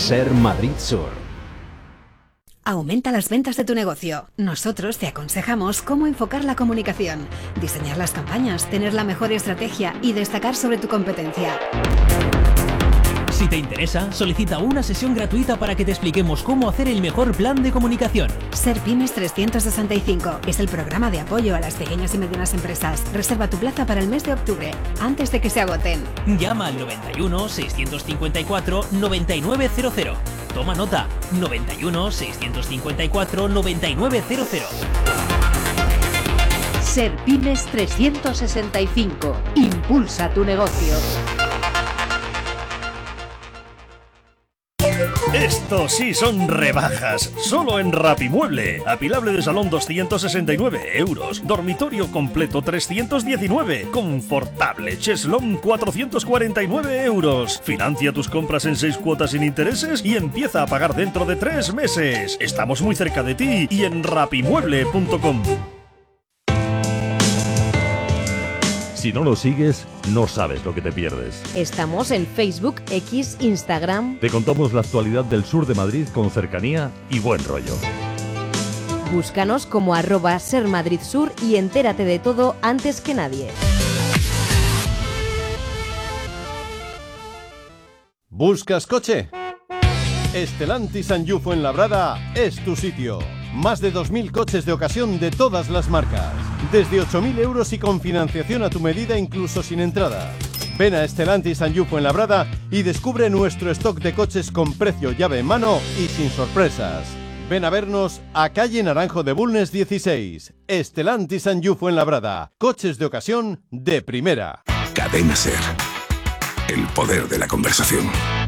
Ser Madrid Sur. Aumenta las ventas de tu negocio. Nosotros te aconsejamos cómo enfocar la comunicación, diseñar las campañas, tener la mejor estrategia y destacar sobre tu competencia. Si te interesa, solicita una sesión gratuita para que te expliquemos cómo hacer el mejor plan de comunicación. Ser Pymes 365 es el programa de apoyo a las pequeñas y medianas empresas. Reserva tu plaza para el mes de octubre, antes de que se agoten. Llama al 91 654 9900. Toma nota, 91 654 9900. Ser Pymes 365. Impulsa tu negocio. Estos sí son rebajas, solo en Rapimueble. Apilable de salón 269 euros, dormitorio completo 319, confortable cheslón 449 euros. Financia tus compras en 6 cuotas sin intereses y empieza a pagar dentro de 3 meses. Estamos muy cerca de ti y en rapimueble.com. Si no lo sigues, no sabes lo que te pierdes. Estamos en Facebook, X, Instagram. Te contamos la actualidad del sur de Madrid con cercanía y buen rollo. Búscanos como @sermadridsur y entérate de todo antes que nadie. ¿Buscas coche? Stellantis Sanyu Fuenlabrada es tu sitio. Más de 2.000 coches de ocasión de todas las marcas. Desde 8.000 euros y con financiación a tu medida incluso sin entrada. Ven a Stellantis Sanyu Fuenlabrada y descubre nuestro stock de coches con precio llave en mano y sin sorpresas. Ven a vernos a calle Naranjo de Bulnes 16. Stellantis Sanyu Fuenlabrada. Coches de ocasión de primera. Cadena Ser. El poder de la conversación.